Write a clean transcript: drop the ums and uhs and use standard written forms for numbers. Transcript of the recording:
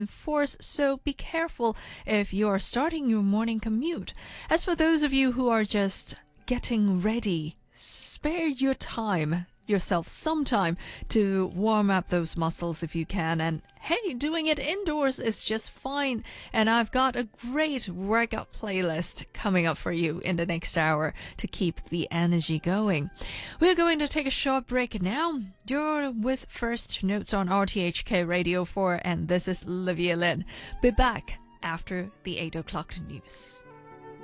force, so be careful if you're starting your morning commute. As for those of you who are just getting ready, spare yourself some time to warm up those muscles if you can. And hey, doing it indoors is just fine. And I've got a great workout playlist coming up for you in the next hour to keep the energy going. We're going to take a short break now. You're with First Notes on RTHK Radio 4, and this is Olivia Lin. Be back after the 8 o'clock news.